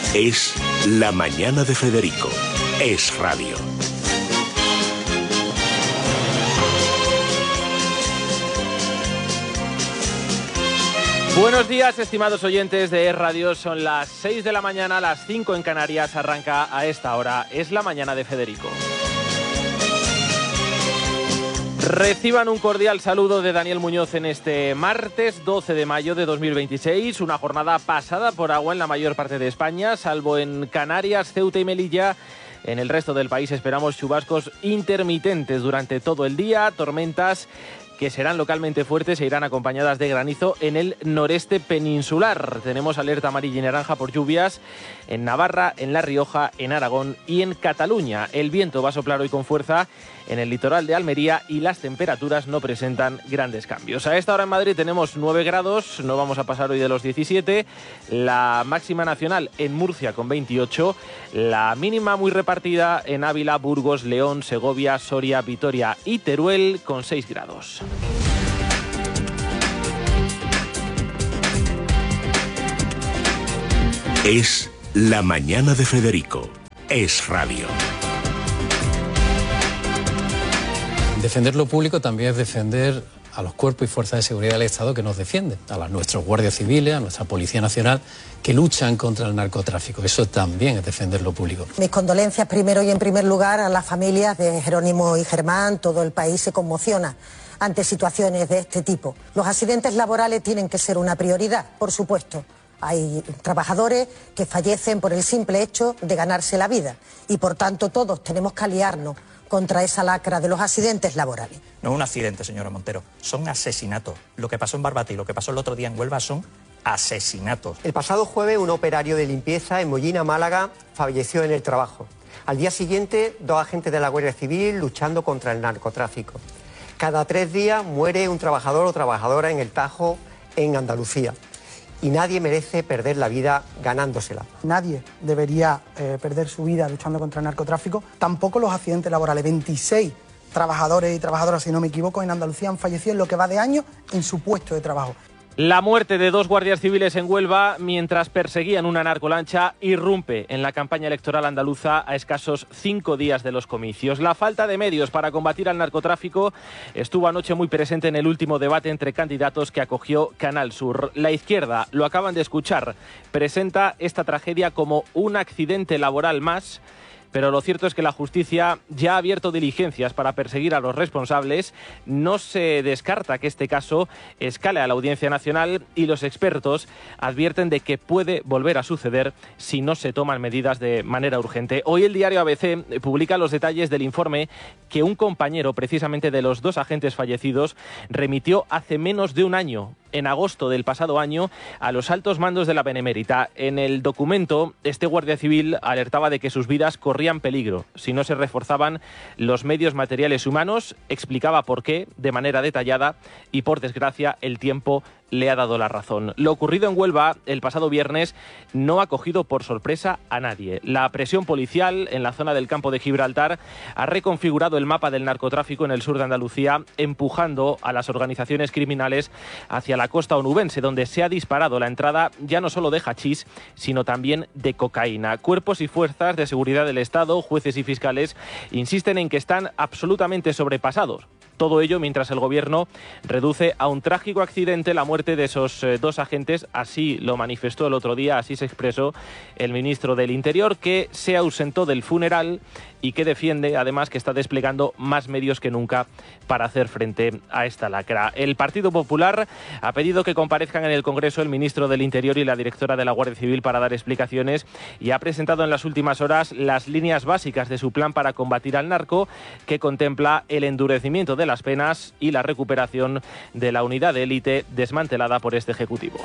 Es La Mañana de Federico. Es radio. Buenos días, estimados oyentes de Es Radio. Son las 6 de la mañana, las 5 en Canarias. Arranca a esta hora Es La Mañana de Federico. Reciban un cordial saludo de Daniel Muñoz en este martes 12 de mayo de 2026, una jornada pasada por agua en la mayor parte de España, salvo en Canarias, Ceuta y Melilla. En el resto del país esperamos chubascos intermitentes durante todo el día, tormentas que serán localmente fuertes e irán acompañadas de granizo en el noreste peninsular. Tenemos alerta amarilla y naranja por lluvias en Navarra, en La Rioja, en Aragón y en Cataluña. El viento va a soplar hoy con fuerza en el litoral de Almería y las temperaturas no presentan grandes cambios. A esta hora en Madrid tenemos 9 grados, no vamos a pasar hoy de los 17, la máxima nacional en Murcia con 28, la mínima muy repartida en Ávila, Burgos, León, Segovia, Soria, Vitoria y Teruel con 6 grados. Es La Mañana de Federico. Es radio. Defender lo público también es defender a los cuerpos y fuerzas de seguridad del Estado que nos defienden, a nuestros guardias civiles, a nuestra Policía Nacional, que luchan contra el narcotráfico. Eso también es defender lo público. Mis condolencias primero y en primer lugar a las familias de Jerónimo y Germán. Todo el país se conmociona ante situaciones de este tipo. Los accidentes laborales tienen que ser una prioridad, por supuesto. Hay trabajadores que fallecen por el simple hecho de ganarse la vida y por tanto todos tenemos que aliarnos contra esa lacra de los accidentes laborales. No es un accidente, señora Montero, son asesinatos. Lo que pasó en Barbate y lo que pasó el otro día en Huelva son asesinatos. El pasado jueves un operario de limpieza en Mollina, Málaga, falleció en el trabajo. Al día siguiente, 2 agentes de la Guardia Civil luchando contra el narcotráfico. Cada 3 días muere un trabajador o trabajadora en el Tajo, en Andalucía. Y nadie merece perder la vida ganándosela. Nadie debería perder su vida luchando contra el narcotráfico, tampoco los accidentes laborales. 26 trabajadores y trabajadoras, si no me equivoco, en Andalucía han fallecido en lo que va de año en su puesto de trabajo. La muerte de 2 guardias civiles en Huelva mientras perseguían una narcolancha irrumpe en la campaña electoral andaluza a escasos 5 días de los comicios. La falta de medios para combatir al narcotráfico estuvo anoche muy presente en el último debate entre candidatos que acogió Canal Sur. La izquierda, lo acaban de escuchar, presenta esta tragedia como un accidente laboral más. Pero lo cierto es que la justicia ya ha abierto diligencias para perseguir a los responsables. No se descarta que este caso escale a la Audiencia Nacional y los expertos advierten de que puede volver a suceder si no se toman medidas de manera urgente. Hoy el diario ABC publica los detalles del informe que un compañero precisamente de los 2 agentes fallecidos remitió hace menos de un año, en agosto del pasado año, a los altos mandos de la Benemérita. En el documento, este guardia civil alertaba de que sus vidas corrían peligro si no se reforzaban los medios materiales humanos, explicaba por qué de manera detallada y, por desgracia, el tiempo le ha dado la razón. Lo ocurrido en Huelva el pasado viernes no ha cogido por sorpresa a nadie. La presión policial en la zona del campo de Gibraltar ha reconfigurado el mapa del narcotráfico en el sur de Andalucía, empujando a las organizaciones criminales hacia la costa onubense, donde se ha disparado la entrada ya no solo de hachís, sino también de cocaína. Cuerpos y fuerzas de seguridad del Estado, jueces y fiscales, insisten en que están absolutamente sobrepasados. Todo ello mientras el gobierno reduce a un trágico accidente la muerte de esos 2 agentes. Así lo manifestó el otro día, así se expresó el ministro del Interior, que se ausentó del funeral y que defiende además que está desplegando más medios que nunca para hacer frente a esta lacra. El Partido Popular ha pedido que comparezcan en el Congreso el ministro del Interior y la directora de la Guardia Civil para dar explicaciones y ha presentado en las últimas horas las líneas básicas de su plan para combatir al narco, que contempla el endurecimiento de las penas y la recuperación de la unidad de élite desmantelada por este Ejecutivo.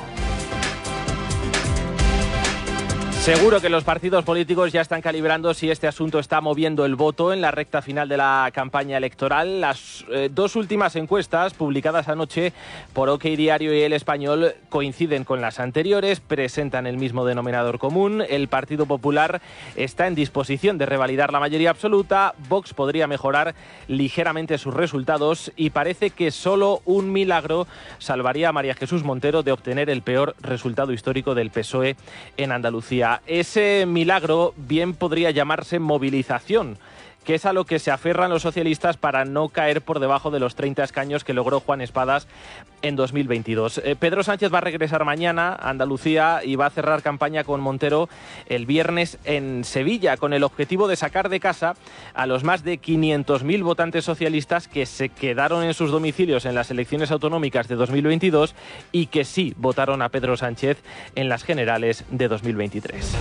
Seguro que los partidos políticos ya están calibrando si este asunto está moviendo el voto en la recta final de la campaña electoral. Las 2 últimas encuestas publicadas anoche por OK Diario y El Español coinciden con las anteriores, presentan el mismo denominador común. El Partido Popular está en disposición de revalidar la mayoría absoluta. Vox podría mejorar ligeramente sus resultados y parece que solo un milagro salvaría a María Jesús Montero de obtener el peor resultado histórico del PSOE en Andalucía. prensa. Ese milagro bien podría llamarse movilización, que es a lo que se aferran los socialistas para no caer por debajo de los 30 escaños que logró Juan Espadas en 2022. Pedro Sánchez va a regresar mañana a Andalucía y va a cerrar campaña con Montero el viernes en Sevilla, con el objetivo de sacar de casa a los más de 500.000 votantes socialistas que se quedaron en sus domicilios en las elecciones autonómicas de 2022 y que sí votaron a Pedro Sánchez en las generales de 2023.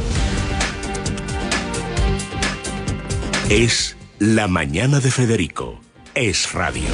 Es La Mañana de Federico. Es radio.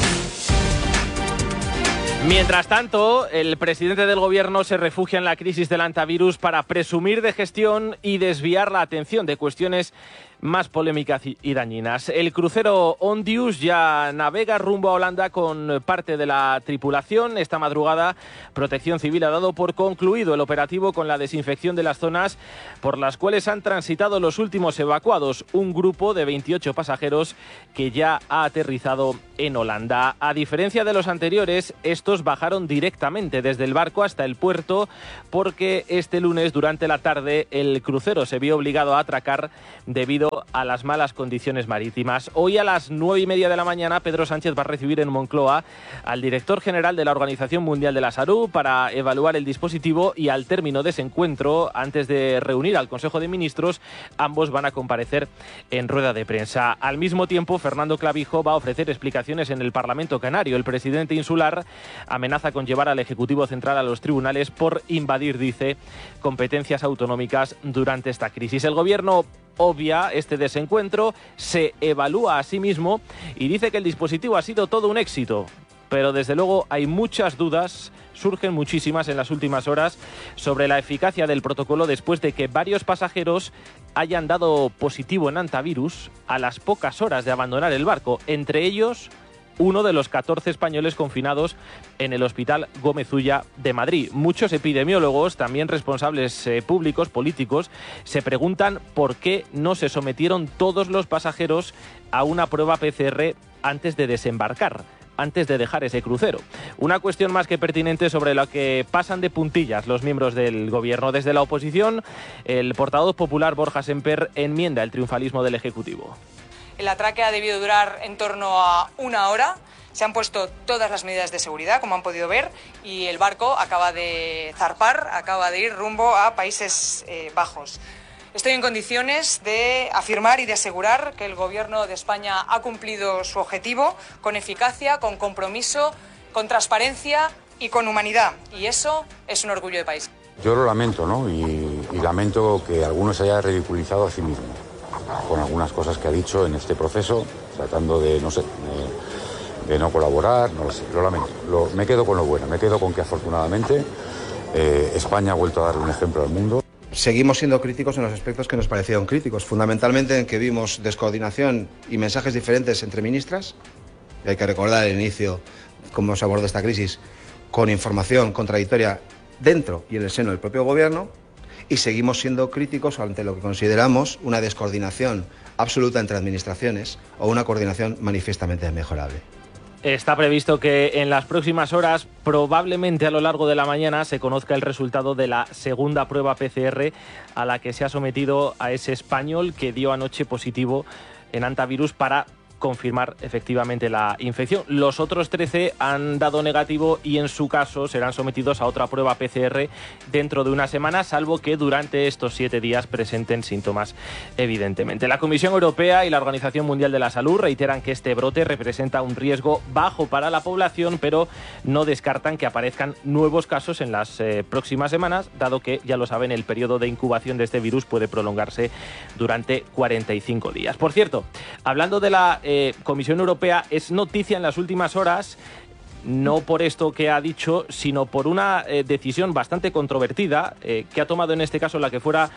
Mientras tanto, el presidente del gobierno se refugia en la crisis del antivirus para presumir de gestión y desviar la atención de cuestiones más polémicas y dañinas. El crucero Ondius ya navega rumbo a Holanda con parte de la tripulación. Esta madrugada, Protección Civil ha dado por concluido el operativo con la desinfección de las zonas por las cuales han transitado los últimos evacuados. Un grupo de 28 pasajeros que ya ha aterrizado en Holanda. A diferencia de los anteriores, estos bajaron directamente desde el barco hasta el puerto porque este lunes durante la tarde el crucero se vio obligado a atracar debido a las malas condiciones marítimas. Hoy a las 9:30 de la mañana Pedro Sánchez va a recibir en Moncloa al director general de la Organización Mundial de la Salud para evaluar el dispositivo y al término de ese encuentro, antes de reunir al Consejo de Ministros, ambos van a comparecer en rueda de prensa. Al mismo tiempo, Fernando Clavijo va a ofrecer explicaciones en el Parlamento Canario. El presidente insular amenaza con llevar al Ejecutivo Central a los tribunales por invadir, dice, competencias autonómicas durante esta crisis. El Gobierno obvia este desencuentro, se evalúa a sí mismo y dice que el dispositivo ha sido todo un éxito. Pero desde luego hay muchas dudas, surgen muchísimas en las últimas horas, sobre la eficacia del protocolo después de que varios pasajeros hayan dado positivo en antivirus a las pocas horas de abandonar el barco, entre ellos uno de los 14 españoles confinados en el Hospital Gómez Ulla de Madrid. Muchos epidemiólogos, también responsables públicos, políticos, se preguntan por qué no se sometieron todos los pasajeros a una prueba PCR antes de desembarcar, antes de dejar ese crucero. Una cuestión más que pertinente sobre la que pasan de puntillas los miembros del gobierno. Desde la oposición, el portavoz popular Borja Semper enmienda el triunfalismo del Ejecutivo. El atraque ha debido durar en torno a 1 hora. Se han puesto todas las medidas de seguridad, como han podido ver, y el barco acaba de zarpar, acaba de ir rumbo a Países Bajos. Estoy en condiciones de afirmar y de asegurar que el Gobierno de España ha cumplido su objetivo con eficacia, con compromiso, con transparencia y con humanidad. Y eso es un orgullo de país. Yo lo lamento, ¿no? Y lamento que algunos se haya ridiculizado a sí mismo con algunas cosas que ha dicho en este proceso, tratando de, no sé, de no colaborar, no lo sé, lo lamento. Me quedo con lo bueno, me quedo con que afortunadamente España ha vuelto a dar un ejemplo al mundo. Seguimos siendo críticos en los aspectos que nos parecieron críticos, fundamentalmente en que vimos descoordinación y mensajes diferentes entre ministras. Y hay que recordar el inicio, cómo se abordó esta crisis, con información contradictoria dentro y en el seno del propio gobierno. Y seguimos siendo críticos ante lo que consideramos una descoordinación absoluta entre administraciones o una coordinación manifiestamente mejorable. Está previsto que en las próximas horas, probablemente a lo largo de la mañana, se conozca el resultado de la segunda prueba PCR a la que se ha sometido a ese español que dio anoche positivo en antivirus para confirmar efectivamente la infección. Los otros 13 han dado negativo y en su caso serán sometidos a otra prueba PCR dentro de una semana, salvo que durante estos 7 días presenten síntomas, evidentemente. La Comisión Europea y la Organización Mundial de la Salud reiteran que este brote representa un riesgo bajo para la población, pero no descartan que aparezcan nuevos casos en las próximas semanas, dado que, ya lo saben, el periodo de incubación de este virus puede prolongarse durante 45 días. Por cierto, hablando de la Comisión Europea, es noticia en las últimas horas, no por esto que ha dicho, sino por una decisión bastante controvertida que ha tomado en este caso la que fuera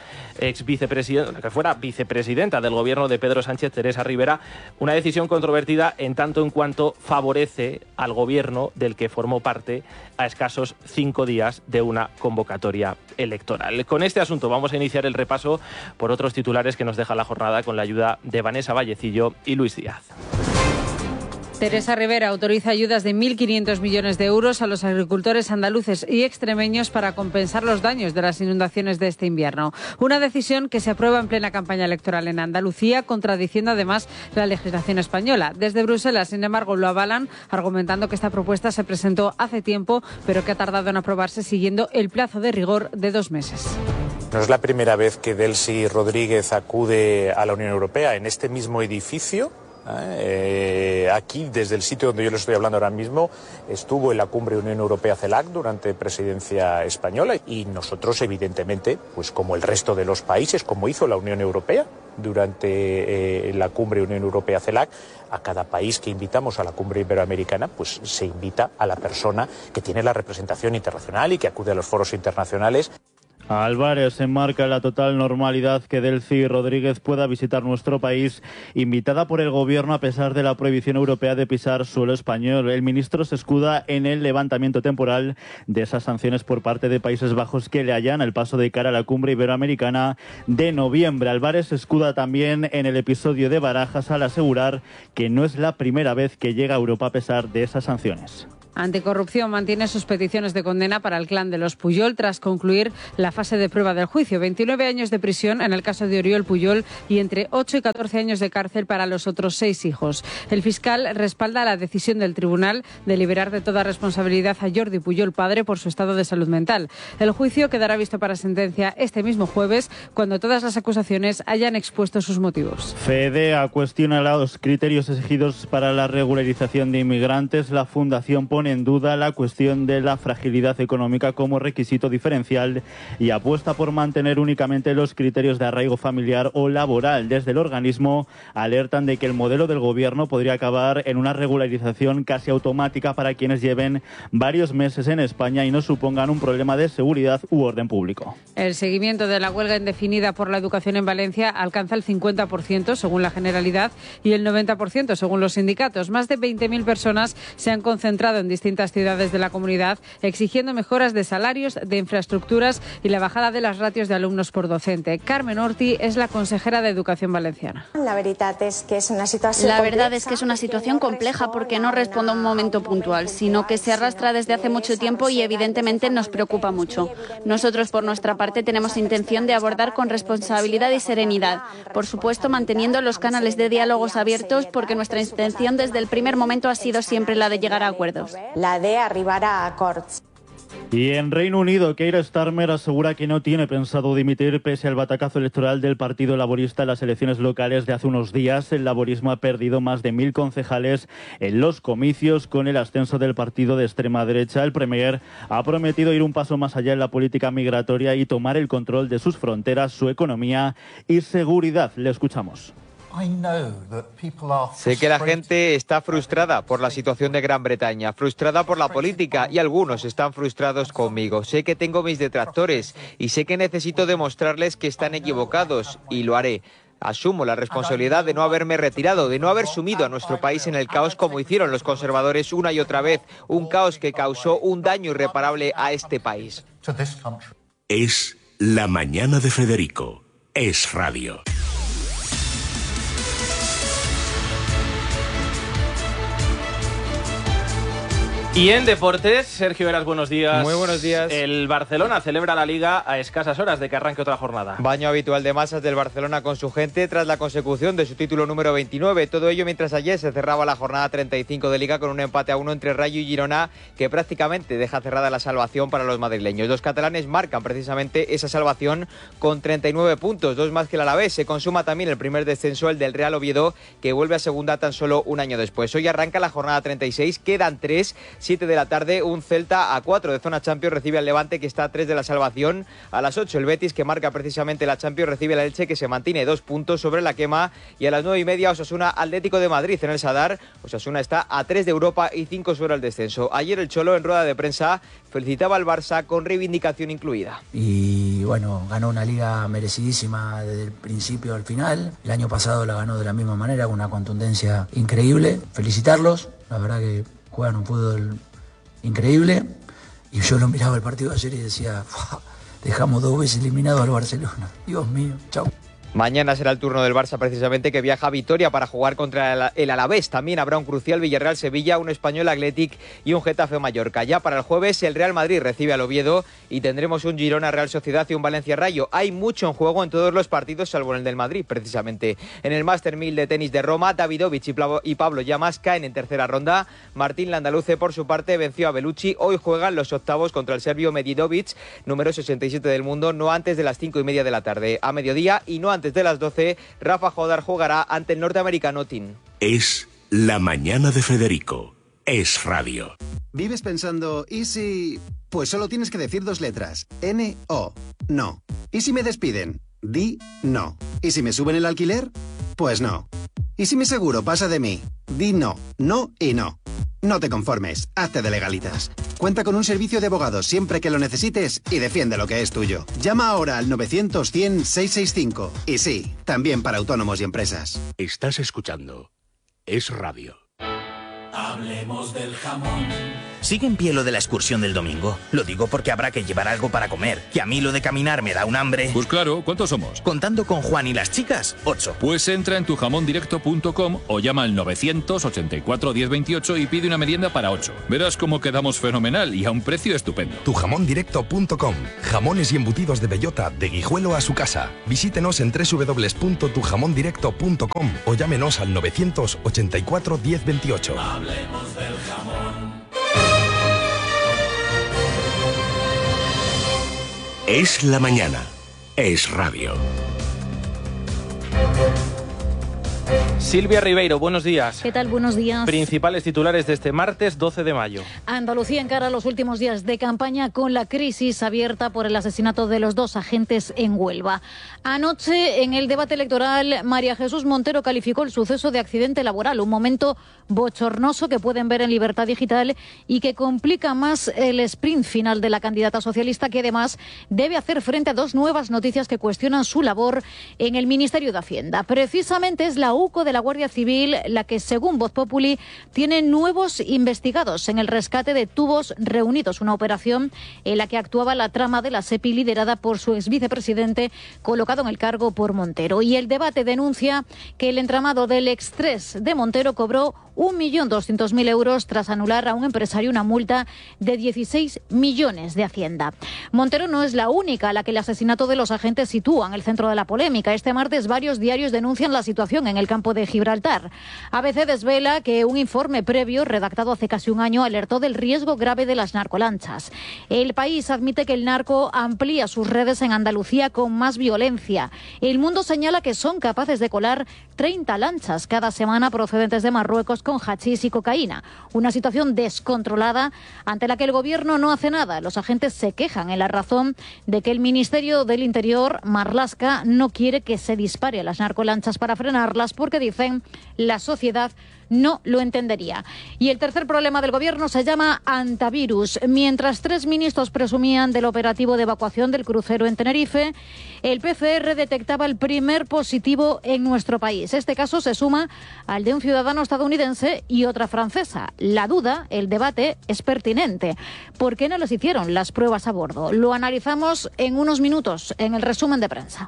vicepresidenta del gobierno de Pedro Sánchez, Teresa Rivera, una decisión controvertida en tanto en cuanto favorece al gobierno del que formó parte a escasos 5 días de una convocatoria electoral. Con este asunto vamos a iniciar el repaso por otros titulares que nos deja la jornada con la ayuda de Vanessa Vallecillo y Luis Díaz. Teresa Rivera autoriza ayudas de 1.500 millones de euros a los agricultores andaluces y extremeños para compensar los daños de las inundaciones de este invierno. Una decisión que se aprueba en plena campaña electoral en Andalucía, contradiciendo además la legislación española. Desde Bruselas, sin embargo, lo avalan, argumentando que esta propuesta se presentó hace tiempo, pero que ha tardado en aprobarse siguiendo el plazo de rigor de 2 meses. No es la primera vez que Delcy Rodríguez acude a la Unión Europea. En este mismo edificio, aquí, desde el sitio donde yo les estoy hablando ahora mismo, estuvo en la cumbre Unión Europea-CELAC durante presidencia española, y nosotros, evidentemente, pues como el resto de los países, como hizo la Unión Europea durante la cumbre Unión Europea-CELAC, a cada país que invitamos a la cumbre iberoamericana, pues se invita a la persona que tiene la representación internacional y que acude a los foros internacionales. Álvarez enmarca la total normalidad que Delcy Rodríguez pueda visitar nuestro país, invitada por el Gobierno a pesar de la prohibición europea de pisar suelo español. El ministro se escuda en el levantamiento temporal de esas sanciones por parte de Países Bajos que le hallan el paso de cara a la cumbre iberoamericana de noviembre. Álvarez se escuda también en el episodio de Barajas al asegurar que no es la primera vez que llega a Europa a pesar de esas sanciones. Anticorrupción mantiene sus peticiones de condena para el clan de los Pujol tras concluir la fase de prueba del juicio. 29 años de prisión en el caso de Oriol Pujol y entre 8 y 14 años de cárcel para los otros 6 hijos. El fiscal respalda la decisión del tribunal de liberar de toda responsabilidad a Jordi Pujol padre por su estado de salud mental. El juicio quedará visto para sentencia este mismo jueves, cuando todas las acusaciones hayan expuesto sus motivos. FEDEA cuestiona los criterios exigidos para la regularización de inmigrantes. La Fundación pone en duda la cuestión de la fragilidad económica como requisito diferencial y apuesta por mantener únicamente los criterios de arraigo familiar o laboral. Desde el organismo alertan de que el modelo del Gobierno podría acabar en una regularización casi automática para quienes lleven varios meses en España y no supongan un problema de seguridad u orden público. El seguimiento de la huelga indefinida por la educación en Valencia alcanza el 50% según la Generalidad y el 90% según los sindicatos. Más de 20.000 personas se han concentrado en distintas ciudades de la comunidad exigiendo mejoras de salarios, de infraestructuras y la bajada de las ratios de alumnos por docente. Carmen Orti es la consejera de Educación valenciana. La verdad es que es una situación compleja porque no responde a un momento puntual, sino que se arrastra desde hace mucho tiempo y evidentemente nos preocupa mucho. Nosotros, por nuestra parte, tenemos intención de abordar con responsabilidad y serenidad. Por supuesto, manteniendo los canales de diálogos abiertos porque nuestra intención desde el primer momento ha sido siempre la de llegar a acuerdos. La de arribar a acords. Y en Reino Unido, Keir Starmer asegura que no tiene pensado dimitir pese al batacazo electoral del Partido Laborista en las elecciones locales de hace unos días. El laborismo ha perdido más de 1.000 concejales en los comicios con el ascenso del partido de extrema derecha. El Premier ha prometido ir un paso más allá en la política migratoria y tomar el control de sus fronteras, su economía y seguridad. Le escuchamos. Sé que la gente está frustrada por la situación de Gran Bretaña, frustrada por la política y algunos están frustrados conmigo. Sé que tengo mis detractores y sé que necesito demostrarles que están equivocados y lo haré. Asumo la responsabilidad de no haberme retirado, de no haber sumido a nuestro país en el caos como hicieron los conservadores una y otra vez, un caos que causó un daño irreparable a este país. Es La Mañana de Federico. Es radio. Y en deportes, Sergio Heras, buenos días. Muy buenos días. El Barcelona celebra la Liga a escasas horas de que arranque otra jornada. Baño habitual de masas del Barcelona con su gente tras la consecución de su título número 29. Todo ello mientras ayer se cerraba la jornada 35 de Liga con un empate a 1 entre Rayo y Girona que prácticamente deja cerrada la salvación para los madrileños. Los catalanes marcan precisamente esa salvación con 39 puntos, 2 más que el Alavés. Se consuma también el primer descenso, el del Real Oviedo, que vuelve a segunda tan solo un año después. Hoy arranca la jornada 36, quedan 3. 7 de la tarde, un Celta a 4 de zona Champions recibe al Levante que está a 3 de la salvación. A las 8 el Betis, que marca precisamente la Champions, recibe al Elche que se mantiene 2 puntos sobre la quema. Y a las 9:30 Osasuna Atlético de Madrid en el Sadar. Osasuna está a 3 de Europa y 5 sobre el descenso. Ayer el Cholo en rueda de prensa felicitaba al Barça con reivindicación incluida. Y bueno, ganó una liga merecidísima desde el principio al final. El año pasado la ganó de la misma manera con una contundencia increíble. Felicitarlos, la verdad que juegan un fútbol increíble, y yo lo miraba el partido ayer y decía, dejamos 2 veces eliminado al Barcelona, Dios mío, chau. Mañana será el turno del Barça precisamente, que viaja a Vitoria para jugar contra el Alavés. También habrá un crucial Villarreal-Sevilla, un Español Athletic y un Getafe-Mallorca. Ya para el jueves el Real Madrid recibe al Oviedo y tendremos un Girona-Real Sociedad y un Valencia-Rayo. Hay mucho en juego en todos los partidos, salvo en el del Madrid precisamente. En el Master 1000 de tenis de Roma, Davidovich y Pablo Llamas caen en tercera ronda. Martín Landaluce, por su parte, venció a Bellucci. Hoy juegan los octavos contra el serbio Medjidovic, número 67 del mundo, no antes de las 5:30 de la tarde. A mediodía y no antes de las 12, Rafa Jodar jugará ante el norteamericano Tin. Es La Mañana de Federico. Es radio. ¿Vives pensando, y si...? Pues solo tienes que decir 2 letras. N-O. No. ¿Y si me despiden? Di no. ¿Y si me suben el alquiler? Pues no. ¿Y si mi seguro pasa de mí? Di no. No y no. No te conformes, hazte de Legalitas. Cuenta con un servicio de abogados siempre que lo necesites y defiende lo que es tuyo. Llama ahora al 900-100-665. Y sí, también para autónomos y empresas. Estás escuchando Es Radio. Hablemos del jamón. ¿Sigue en pie lo de la excursión del domingo? Lo digo porque habrá que llevar algo para comer. Que a mí lo de caminar me da un hambre. Pues claro, ¿cuántos somos? Contando con Juan y las chicas, 8. Pues entra en tujamondirecto.com o llama al 984 1028 y pide una merienda para 8. Verás cómo quedamos fenomenal y a un precio estupendo. Tujamondirecto.com. Jamones y embutidos de bellota, de Guijuelo a su casa. Visítenos en www.tujamondirecto.com o llámenos al 984 1028. Hablemos del jamón. Es la mañana. Es radio. Silvia Ribeiro, buenos días. ¿Qué tal? Buenos días. Principales titulares de este martes 12 de mayo. Andalucía encara los últimos días de campaña con la crisis abierta por el asesinato de los 2 agentes en Huelva. Anoche, en el debate electoral, María Jesús Montero calificó el suceso de accidente laboral, un momento bochornoso que pueden ver en Libertad Digital y que complica más el sprint final de la candidata socialista, que además debe hacer frente a 2 nuevas noticias que cuestionan su labor en el Ministerio de Hacienda. Precisamente es la UCO de la Guardia Civil la que, según Voz Populi, tiene nuevos investigados en el rescate de tubos reunidos, una operación en la que actuaba la trama de la SEPI liderada por su exvicepresidente, colocado en el cargo por Montero. Y el debate denuncia que el entramado del ex-3 de Montero cobró 1.200.000 euros tras anular a un empresario una multa de 16 millones de Hacienda. Montero no es la única a la que el asesinato de los agentes sitúa en el centro de la polémica. Este martes varios diarios denuncian la situación en el campo de Gibraltar. ABC desvela que un informe previo, redactado hace casi un año, alertó del riesgo grave de las narcolanchas. El País admite que el narco amplía sus redes en Andalucía con más violencia. El Mundo señala que son capaces de colar 30 lanchas cada semana procedentes de Marruecos con hachís y cocaína. Una situación descontrolada ante la que el gobierno no hace nada. Los agentes se quejan en La Razón de que el Ministerio del Interior, Marlaska, no quiere que se dispare a las narcolanchas para frenarlas porque, dicen, la sociedad no lo entendería. Y el tercer problema del gobierno se llama antivirus. Mientras 3 ministros presumían del operativo de evacuación del crucero en Tenerife, el PCR detectaba el primer positivo en nuestro país. Este caso se suma al de un ciudadano estadounidense y otra francesa. La duda, el debate, es pertinente. ¿Por qué no les hicieron las pruebas a bordo? Lo analizamos en unos minutos en el resumen de prensa.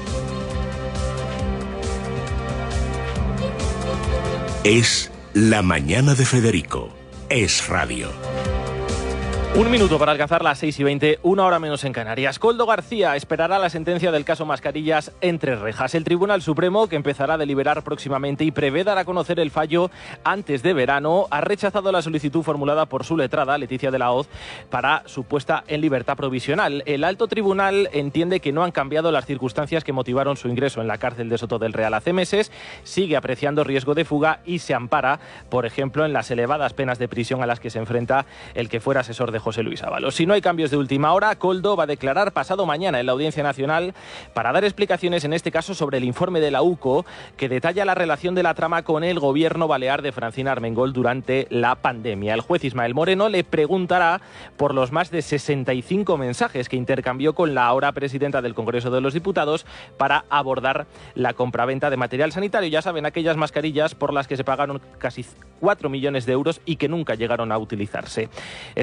Es La Mañana de Federico. Es radio. 1 minuto para alcanzar las 6:20, 1 hora menos en Canarias. Koldo García esperará la sentencia del caso Mascarillas entre rejas. El Tribunal Supremo, que empezará a deliberar próximamente y prevé dar a conocer el fallo antes de verano, ha rechazado la solicitud formulada por su letrada, Leticia de la Hoz, para su puesta en libertad provisional. El alto tribunal entiende que no han cambiado las circunstancias que motivaron su ingreso en la cárcel de Soto del Real hace meses, sigue apreciando riesgo de fuga y se ampara, por ejemplo, en las elevadas penas de prisión a las que se enfrenta el que fuera asesor de José Luis Ábalos. Si no hay cambios de última hora, Koldo va a declarar pasado mañana en la Audiencia Nacional para dar explicaciones, en este caso, sobre el informe de la UCO que detalla la relación de la trama con el gobierno balear de Francina Armengol durante la pandemia. El juez Ismael Moreno le preguntará por los más de 65 mensajes que intercambió con la ahora presidenta del Congreso de los Diputados para abordar la compraventa de material sanitario. Ya saben, aquellas mascarillas por las que se pagaron casi 4 millones de euros y que nunca llegaron a utilizarse. Estaba previsto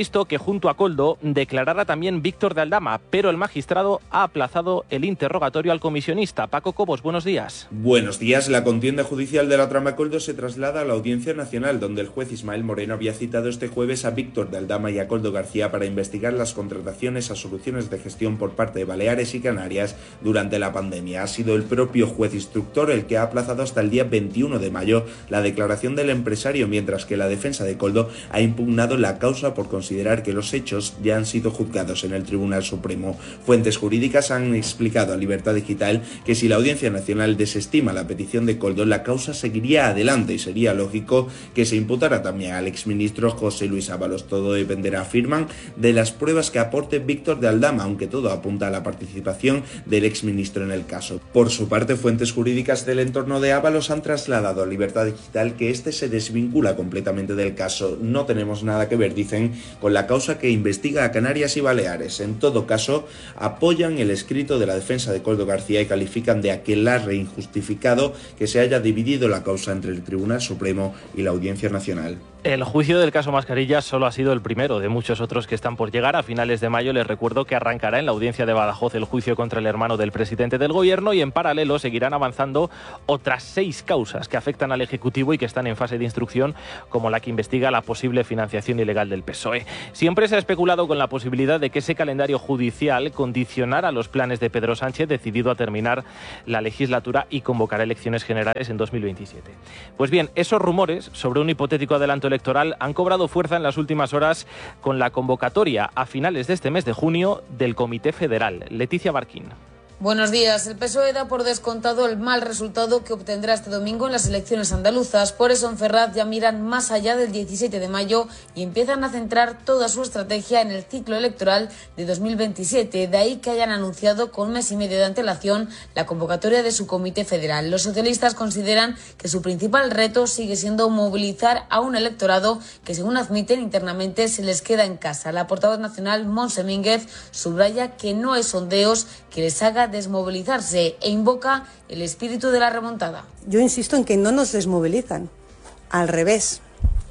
previsto que junto a Koldo declarara también Víctor de Aldama, pero el magistrado ha aplazado el interrogatorio al comisionista. Paco Cobos, buenos días. Buenos días. La contienda judicial de la trama Koldo se traslada a la Audiencia Nacional, donde el juez Ismael Moreno había citado este jueves a Víctor de Aldama y a Koldo García para investigar las contrataciones a soluciones de gestión por parte de Baleares y Canarias durante la pandemia. Ha sido el propio juez instructor el que ha aplazado hasta el día 21 de mayo la declaración del empresario, mientras que la defensa de Koldo ha impugnado la causa por considerar que los hechos ya han sido juzgados en el Tribunal Supremo. Fuentes jurídicas han explicado a Libertad Digital que si la Audiencia Nacional desestima la petición de Koldo, la causa seguiría adelante y sería lógico que se imputara también al exministro José Luis Ábalos. Todo dependerá, afirman, de las pruebas que aporte Víctor de Aldama, aunque todo apunta a la participación del exministro en el caso. Por su parte, fuentes jurídicas del entorno de Ábalos han trasladado a Libertad Digital que este se desvincula completamente del caso. No tenemos nada que ver, dicen, con la causa que investiga a Canarias y Baleares. En todo caso, apoyan el escrito de la defensa de Koldo García y califican de aquelarre injustificado que se haya dividido la causa entre el Tribunal Supremo y la Audiencia Nacional. El juicio del caso Mascarillas solo ha sido el primero de muchos otros que están por llegar. A finales de mayo les recuerdo que arrancará en la audiencia de Badajoz el juicio contra el hermano del presidente del gobierno y en paralelo seguirán avanzando otras 6 causas que afectan al Ejecutivo y que están en fase de instrucción, como la que investiga la posible financiación ilegal del PSOE. Siempre se ha especulado con la posibilidad de que ese calendario judicial condicionara los planes de Pedro Sánchez, decidido a terminar la legislatura y convocar elecciones generales en 2027. Pues bien, esos rumores sobre un hipotético adelanto electoral han cobrado fuerza en las últimas horas con la convocatoria a finales de este mes de junio del Comité Federal. Leticia Barquín. Buenos días. El PSOE da por descontado el mal resultado que obtendrá este domingo en las elecciones andaluzas. Por eso en Ferraz ya miran más allá del 17 de mayo y empiezan a centrar toda su estrategia en el ciclo electoral de 2027. De ahí que hayan anunciado con 1 mes y medio de antelación la convocatoria de su comité federal. Los socialistas consideran que su principal reto sigue siendo movilizar a un electorado que, según admiten internamente, se les queda en casa. La portavoz nacional, Montse Mínguez, subraya que no hay sondeos que les haga desmovilizarse e invoca el espíritu de la remontada. Yo insisto en que no nos desmovilizan, al revés,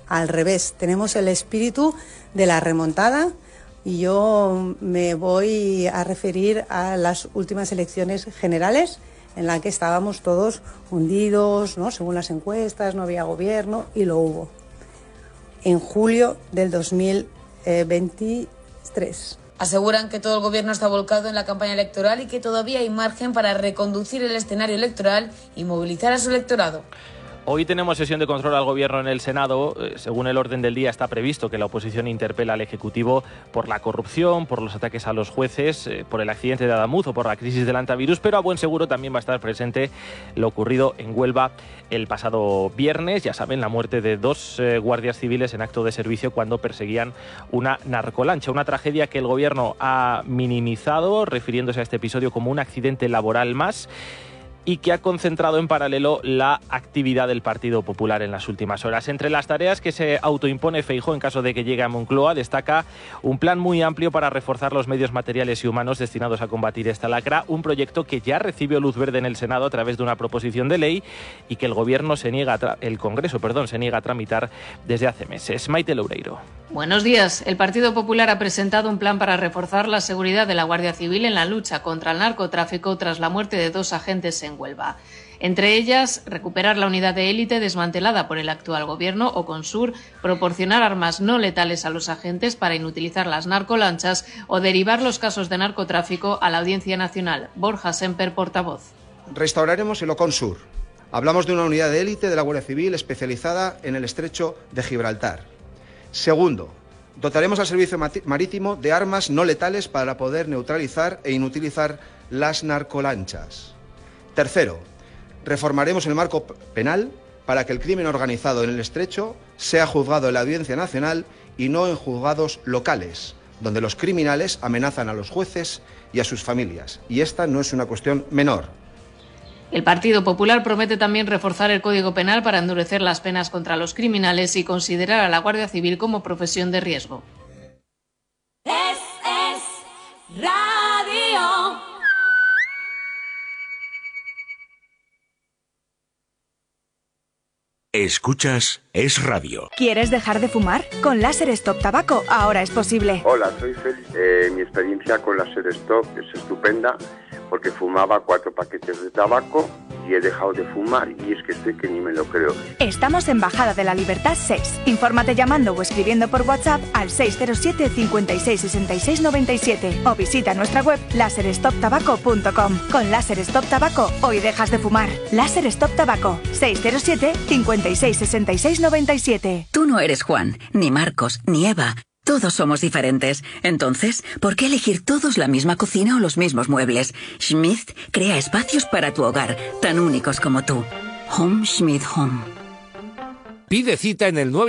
tenemos el espíritu de la remontada y yo me voy a referir a las últimas elecciones generales en las que estábamos todos hundidos, ¿no? Según las encuestas, no había gobierno y lo hubo. En julio del 2023. Aseguran que todo el gobierno está volcado en la campaña electoral y que todavía hay margen para reconducir el escenario electoral y movilizar a su electorado. Hoy tenemos sesión de control al Gobierno en el Senado. Según el orden del día está previsto que la oposición interpela al Ejecutivo por la corrupción, por los ataques a los jueces, por el accidente de Adamuz o por la crisis del antivirus, pero a buen seguro también va a estar presente lo ocurrido en Huelva el pasado viernes. Ya saben, la muerte de 2 guardias civiles en acto de servicio cuando perseguían una narcolancha. Una tragedia que el Gobierno ha minimizado, refiriéndose a este episodio como un accidente laboral más, y que ha concentrado en paralelo la actividad del Partido Popular en las últimas horas. Entre las tareas que se autoimpone Feijóo en caso de que llegue a Moncloa, destaca un plan muy amplio para reforzar los medios materiales y humanos destinados a combatir esta lacra, un proyecto que ya recibió luz verde en el Senado a través de una proposición de ley y que el Congreso se niega a tramitar desde hace meses. Maite Loureiro. Buenos días. El Partido Popular ha presentado un plan para reforzar la seguridad de la Guardia Civil en la lucha contra el narcotráfico tras la muerte de 2 agentes en Huelva. Entre ellas, recuperar la unidad de élite desmantelada por el actual gobierno o Consur, proporcionar armas no letales a los agentes para inutilizar las narcolanchas o derivar los casos de narcotráfico a la Audiencia Nacional. Borja Semper, portavoz. Restauraremos el Oconsur. Hablamos de una unidad de élite de la Guardia Civil especializada en el estrecho de Gibraltar. Segundo, dotaremos al servicio marítimo de armas no letales para poder neutralizar e inutilizar las narcolanchas. Tercero, reformaremos el marco penal para que el crimen organizado en el estrecho sea juzgado en la Audiencia Nacional y no en juzgados locales, donde los criminales amenazan a los jueces y a sus familias. Y esta no es una cuestión menor. El Partido Popular promete también reforzar el Código Penal para endurecer las penas contra los criminales y considerar a la Guardia Civil como profesión de riesgo. Es Radio. Escuchas Es Radio. ¿Quieres dejar de fumar? Con Láser Stop Tabaco ahora es posible. Hola, soy Félix. Mi experiencia con Láser Stop es estupenda porque fumaba 4 paquetes de tabaco y he dejado de fumar y es que estoy que ni me lo creo. Estamos en Bajada de la Libertad 6. Infórmate llamando o escribiendo por WhatsApp al 607 56 66 97 o visita nuestra web laserstoptabaco.com. Con Láser Stop Tabaco hoy dejas de fumar. Láser Stop Tabaco 607 56 66 97. Tú no eres Juan, ni Marcos, ni Eva. Todos somos diferentes. Entonces, ¿por qué elegir todos la misma cocina o los mismos muebles? Schmidt crea espacios para tu hogar, tan únicos como tú. Home Schmidt Home. Pide cita en el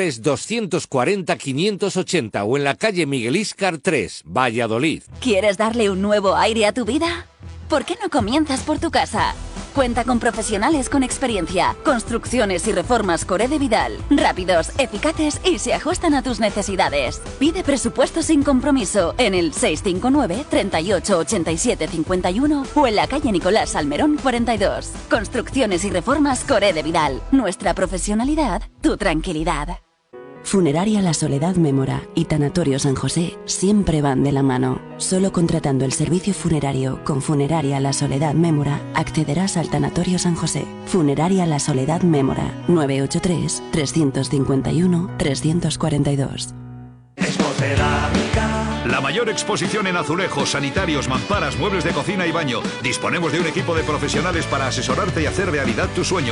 983-240-580 o en la calle Miguel Íscar 3, Valladolid. ¿Quieres darle un nuevo aire a tu vida? ¿Por qué no comienzas por tu casa? Cuenta con profesionales con experiencia, construcciones y reformas Coré de Vidal, rápidos, eficaces y se ajustan a tus necesidades. Pide presupuesto sin compromiso en el 659 38 87 51 o en la calle Nicolás Salmerón 42. Construcciones y reformas Coré de Vidal. Nuestra profesionalidad, tu tranquilidad. Funeraria La Soledad Mémora y Tanatorio San José siempre van de la mano. Solo contratando el servicio funerario con Funeraria La Soledad Mémora accederás al Tanatorio San José. Funeraria La Soledad Mémora 983 351 342. La mayor exposición en azulejos, sanitarios, mamparas, muebles de cocina y baño. Disponemos de un equipo de profesionales para asesorarte y hacer realidad tu sueño.